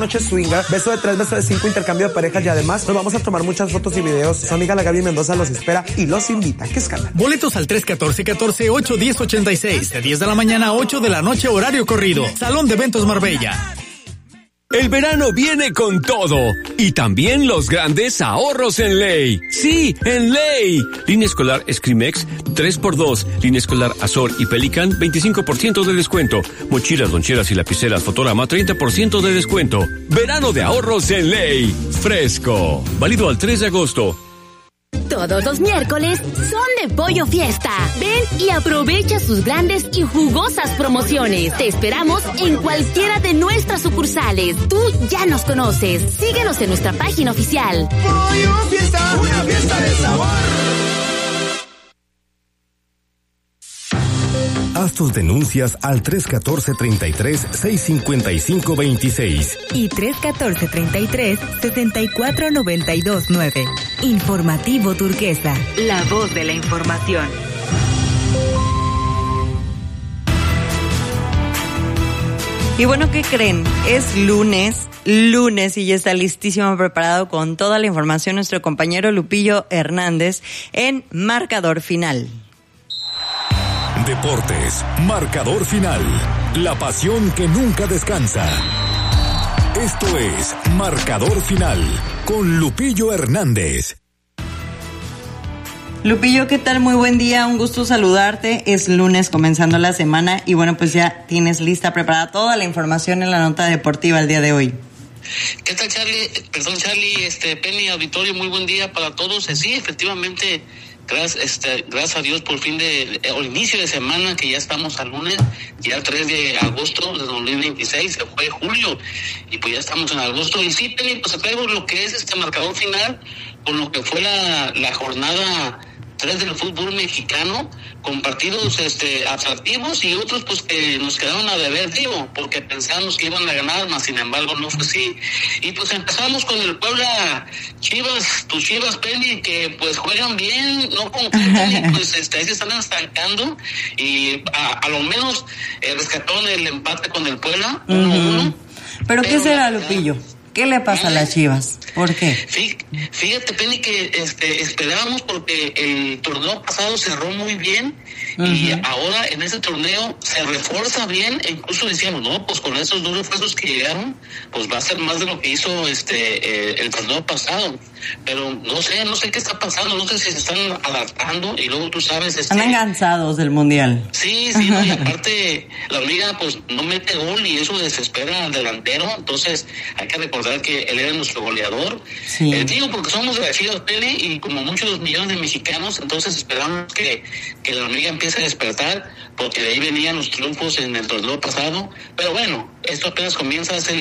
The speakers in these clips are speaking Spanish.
Noche swinger, beso de 3, beso de 5, intercambio de parejas y además nos vamos a tomar muchas fotos y videos. Su amiga la Gaby Mendoza los espera y los invita. ¿Qué escala? Boletos al 314-14-810-86, de 10 de la mañana a 8 de la noche, horario corrido. Salón de Eventos Marbella. El verano viene con todo y también los grandes ahorros en Ley. Sí, en Ley. Línea escolar Scrimex 3x2, línea escolar Azor y Pelican 25% de descuento. Mochilas, loncheras y lapiceras Fotorama 30% de descuento. Verano de ahorros en Ley. Fresco. Válido al 3 de agosto. Todos los miércoles son de Pollo Fiesta. Ven y aprovecha sus grandes y jugosas promociones. Te esperamos en cualquiera de nuestras sucursales. Tú ya nos conoces. Síguenos en nuestra página oficial. Pollo Fiesta, una fiesta de sabor. Haz tus denuncias al 314-33-655-26 y 314-33-64929. Informativo Turquesa, la voz de la información. Y bueno, ¿qué creen? Es lunes y ya está listísimo, preparado con toda la información nuestro compañero Lupillo Hernández en Marcador Final. Deportes, marcador final, la pasión que nunca descansa. Esto es Marcador Final con Lupillo Hernández. Lupillo, ¿qué tal? Muy buen día, un gusto saludarte. Es lunes comenzando la semana y bueno, pues ya tienes lista, preparada toda la información en la nota deportiva el día de hoy. ¿Qué tal, Charlie? Penny, auditorio, muy buen día para todos. Sí, efectivamente, gracias a Dios por fin el inicio de semana, que ya estamos al lunes, ya el 3 de agosto de 2026, se fue julio y pues ya estamos en agosto. Y sí, Penny, pues traigo lo que es este marcador final con lo que fue la jornada 3 del fútbol mexicano, con partidos atractivos y otros pues que nos quedaron a deber, digo, porque pensamos que iban a ganar, mas sin embargo no fue así. Y pues empezamos con el Puebla Chivas, tus Chivas, Penny, que pues juegan bien, no concretan y pues ahí se están estancando y a lo menos rescataron el empate con el Puebla 1-1. ¿Pero qué será, Lupillo? ¿Qué le pasa a las Chivas? ¿Por qué? Fíjate, Penny, que esperábamos, porque el torneo pasado cerró muy bien y ahora en ese torneo se refuerza bien, e incluso decíamos, no, pues con esos dos refuerzos que llegaron, pues va a ser más de lo que hizo el torneo pasado. Pero no sé qué está pasando, no sé si se están adaptando y luego tú sabes... Están cansados del Mundial. Sí, no, y aparte la liga pues no mete gol y eso desespera al delantero, entonces hay que recordar que él era nuestro goleador. Sí. Digo, porque somos agradecidos, Pele, y como muchos millones de mexicanos, entonces esperamos que la liga empiece a despertar, porque de ahí venían los triunfos en el torneo pasado. Pero bueno, esto apenas comienza, es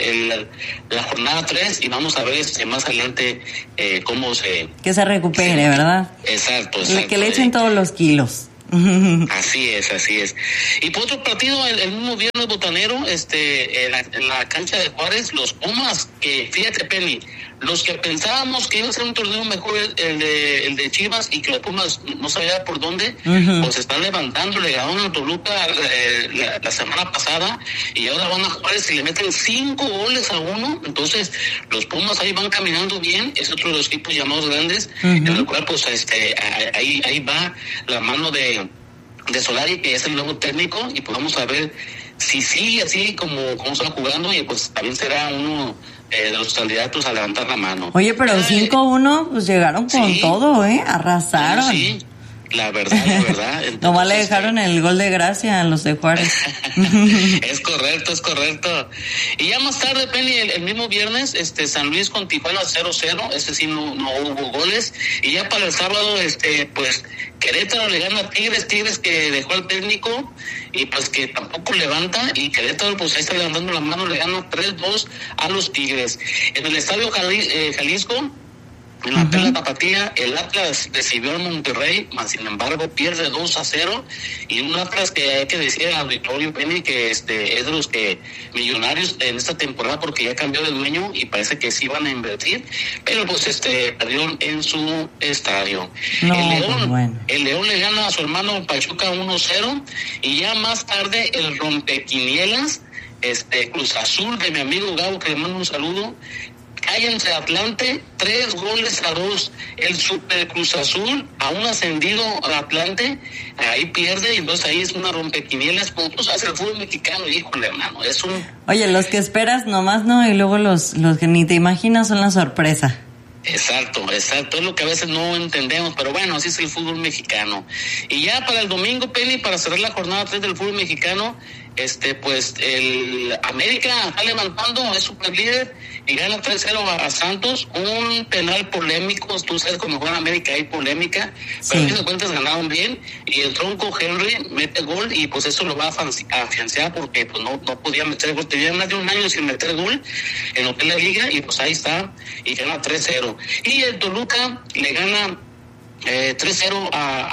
la jornada 3 y vamos a ver más adelante cómo se... Que se recupere, ¿verdad? Exacto. Que le echen todos los kilos. Así es. Y por otro partido, el mismo viernes botanero, en la cancha de Juárez, los Pumas, que fíjate, Penny, los que pensábamos que iba a ser un torneo mejor el de Chivas y que los Pumas no sabía por dónde, pues están levantando, le ganaron a Toluca la semana pasada y ahora van a Juárez y le meten 5-1, entonces los Pumas ahí van caminando bien, es otro de los equipos llamados grandes, en el cual pues ahí va la mano de Solari, que es el nuevo técnico, y pues vamos a ver si sigue así como están jugando, y pues también será uno de los candidatos a levantar la mano. Oye, pero 5-1 pues llegaron con todo, arrasaron. Sí, la verdad. Entonces, nomás le dejaron el gol de gracia a los de Juárez. Es correcto. Y ya más tarde, Penny, el mismo viernes, San Luis con Tijuana 0-0, ese sí no hubo goles. Y ya para el sábado, pues Querétaro le gana a Tigres que dejó al técnico y pues que tampoco levanta, y Querétaro pues ahí está levantando la mano, le gana 3-2 a los Tigres. En el estadio Jalisco, en la Perla Tapatía, el Atlas recibió al Monterrey, mas sin embargo pierde 2-0, y un Atlas que hay que decir al auditorio, Penny, que es de los que millonarios en esta temporada, porque ya cambió de dueño y parece que sí van a invertir, pero pues perdieron en su estadio. El León le gana a su hermano Pachuca 1-0, y ya más tarde el rompequinielas Cruz Azul de mi amigo Gabo, que le mando un saludo. Cállense Atlante, 3-2. El Super Cruz Azul, aún ascendido al Atlante, ahí pierde, y entonces ahí es una rompequinielas, como tú sabes, el fútbol mexicano, híjole, hermano, es un... Oye, los que esperas nomás no, y luego los que ni te imaginas son la sorpresa. Exacto, es lo que a veces no entendemos, pero bueno, así es el fútbol mexicano. Y ya para el domingo, Penny, para cerrar la jornada 3 del fútbol mexicano, pues el América está levantando, es super líder y gana 3-0 a Santos, un penal polémico, tú sabes cómo juega América, hay polémica, pero a fin de cuentas ganaron bien, y el tronco Henry mete gol, y pues eso lo va a afianzar, porque pues no podía meter gol, tenía más de un año sin meter gol en lo que es la liga, y pues ahí está, y gana 3-0. Y el Toluca le gana 3-1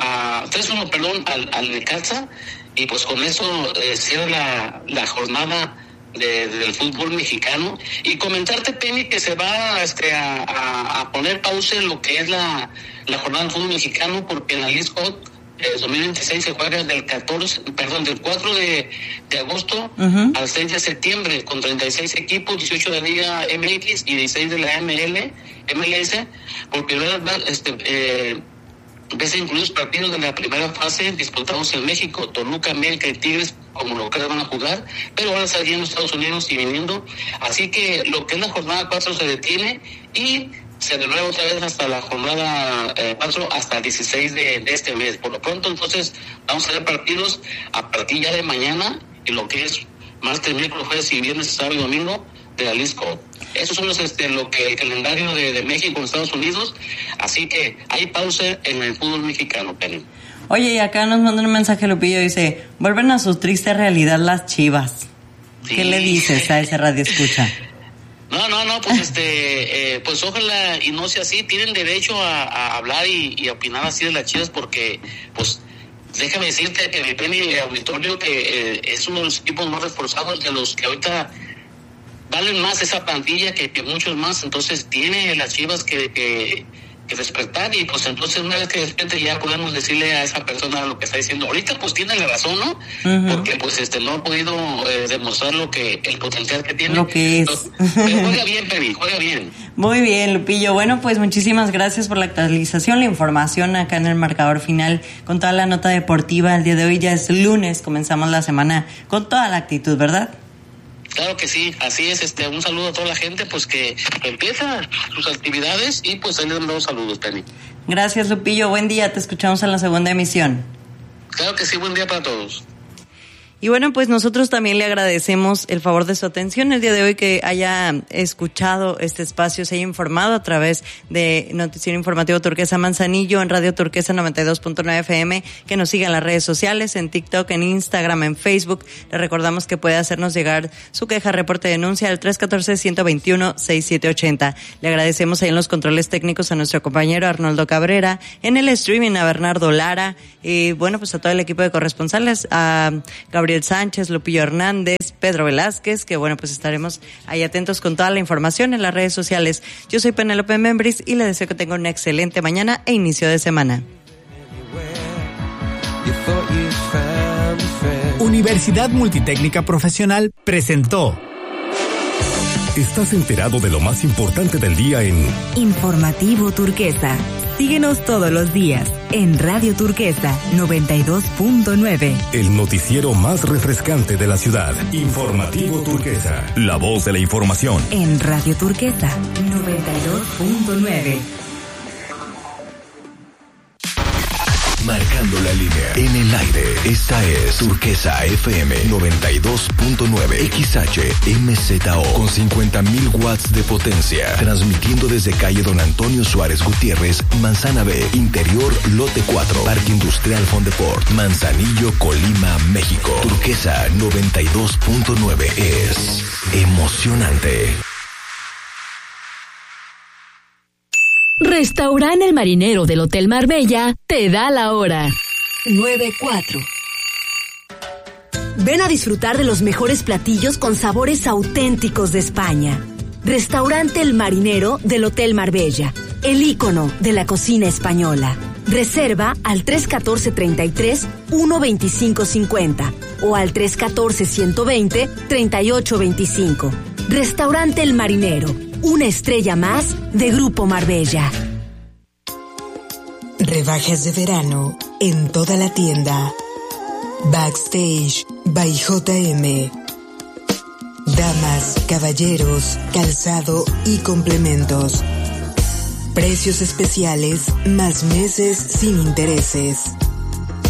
al Necaxa, y pues con eso cierra la jornada del fútbol mexicano. Y comentarte, Penny, que se va a poner pausa en lo que es la jornada del fútbol mexicano, porque en la Leagues Cup 2026 se juega del 4 de agosto al 6 de septiembre, con 36 equipos, 18 de la Liga MX y 16 de la MLS, por primera vez incluidos partidos de la primera fase disputados en México. Toluca, América y Tigres como locales van a jugar, pero van a estar yendo a Estados Unidos y viniendo, así que lo que es la jornada 4 se detiene y se renueva otra vez hasta la jornada 4, hasta el 16 de este mes. Por lo pronto, entonces, vamos a ver partidos a partir ya de mañana, y lo que es martes, miércoles, jueves y viernes, sábado y domingo de la Leagues Cup. Esos son lo que el calendario de México en Estados Unidos, así que hay pausa en el fútbol mexicano, Penny. Oye, y acá nos mandan un mensaje, Lupillo, dice, vuelven a su triste realidad las Chivas. Sí. ¿Qué le dices a ese radio escucha? No, pues pues ojalá y no sea así. Tienen derecho a hablar y a opinar así de las Chivas, porque pues déjame decirte que mi Penny auditorio que es uno de los equipos más reforzados, de los que ahorita valen más esa plantilla que muchos más. Entonces tiene las Chivas que despertar, y pues entonces una vez que despierte ya podemos decirle a esa persona lo que está diciendo. Ahorita pues tiene la razón, ¿no? Porque pues no ha podido demostrar el potencial que tiene. Lo que es. Pero juega bien, Penny, juega bien. Muy bien, Lupillo. Bueno, pues muchísimas gracias por la actualización, la información acá en el marcador final, con toda la nota deportiva. El día de hoy ya es lunes, comenzamos la semana con toda la actitud, ¿verdad? Claro que sí, así es. Un saludo a toda la gente, pues que empieza sus actividades, y pues ahí les mandamos saludos, Penny. Gracias, Lupillo. Buen día, te escuchamos en la segunda emisión. Claro que sí, buen día para todos. Y bueno, pues nosotros también le agradecemos el favor de su atención el día de hoy, que haya escuchado este espacio, se haya informado a través de Noticiero Informativo Turquesa Manzanillo en Radio Turquesa 92.9 FM, que nos siga en las redes sociales, en TikTok, en Instagram, en Facebook. Le recordamos que puede hacernos llegar su queja, reporte, denuncia al 314-121-6780. Le agradecemos ahí en los controles técnicos a nuestro compañero Arnoldo Cabrera, en el streaming a Bernardo Lara, y bueno, pues a todo el equipo de corresponsales, a Gabriel Sánchez, Lupillo Hernández, Pedro Velázquez, que bueno, pues estaremos ahí atentos con toda la información en las redes sociales. Yo soy Penélope Membris y le deseo que tenga una excelente mañana e inicio de semana. Universidad Multitécnica Profesional presentó. Estás enterado de lo más importante del día en Informativo Turquesa. Síguenos todos los días en Radio Turquesa 92.9. El noticiero más refrescante de la ciudad. Informativo Turquesa, la voz de la información. En Radio Turquesa 92.9. Marcando la línea. En el aire, esta es Turquesa FM 92.9 XHMZO con 50.000 watts de potencia. Transmitiendo desde calle Don Antonio Suárez Gutiérrez, Manzana B, Interior, Lote 4, Parque Industrial Fondeport, Manzanillo, Colima, México. Turquesa 92.9 es emocionante. Restaurante El Marinero del Hotel Marbella te da la hora. 9:04. Ven a disfrutar de los mejores platillos con sabores auténticos de España. Restaurante El Marinero del Hotel Marbella, el ícono de la cocina española. Reserva al 314-33-12550 o al 314-120-3825. Restaurante El Marinero, una estrella más de Grupo Marbella. Rebajas de verano en toda la tienda. Backstage by JM. Damas, caballeros, calzado y complementos. Precios especiales más meses sin intereses.